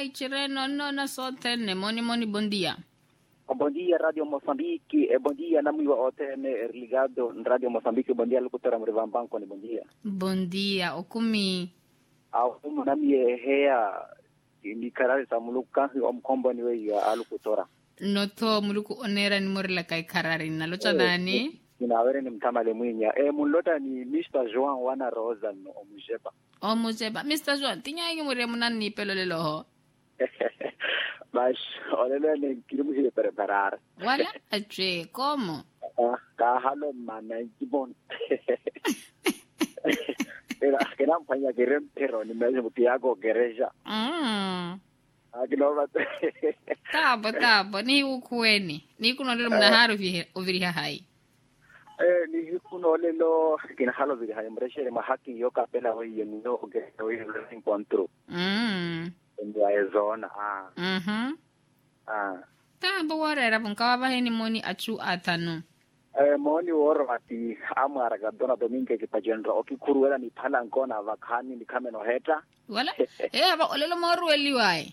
Chireno, nona sotene, moni, bom dia. Bom dia, Radio Moçambique. Bom dia, Namiwa Otene, ligado Radio Moçambique. Bom dia, locutora Murivambanco, bom dia. Bom dia, okumi. Umu nami hea, ni karari sa muluka, omkombo niwe ya locutora. Noto muluku onera ni morila kai karari, nalocha dani? Inawere ni mtamale mwinya. Mulota ni Mr. Joan Wana Rosa no Omujeba. Omujeba. Mr. Joan, tinya ingi mure munani pelo lelo ho? Mas, olele ni kirimu hile preparar. Wala? Ache, como? Kahalo mana jibon. Kena mpanya gerem pero ni mezi mutiago gereja. Tabo, ni ukueni. Ni kunolelo mnaharu uviriha hai. Ni kunolelo kinahalo viriha hai. Mreshere mahaki yoka pela hoi yemino hoi encontro. Ndia ezona. Tabo warera bunkawa baheni moni achu atano. Moni woro ati amara gadona domingue ki pajendro okikuruela ni phala ngona vakhani ni kameno heta. Wala? Aba olelo moru eliwai.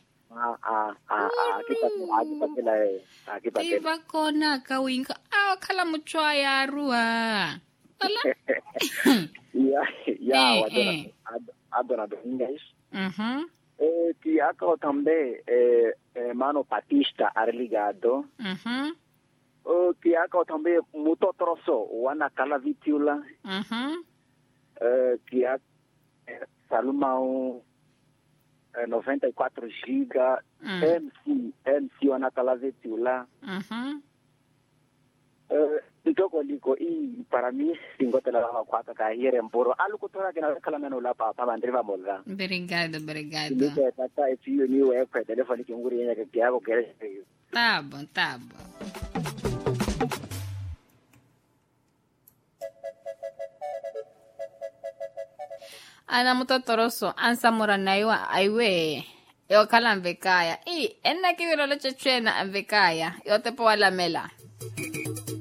Akipatela. Iba kona kawinka kala muchwaya ruwa. Wala? Adona Domingues. Ki ako tambe Mano Batista arligado. Ki ako tambe Muto Troso wana kala vitiula. Ki Salumão 94 giga MC wana kala vitiula. Itoko liko para mí singotela la kwata ka hiere mboro alukutora kina kala meno la papa bandriva molga. Obrigado. Nike tata efiyo ni we kwa telefoni kinguri yenya ke kiago kere. Tabo. Ana mutotoroso ansa muranaiwa aiwe. Yo kala mvekaya. Enna kiviro leche chena mvekaya. Yo te po alamela.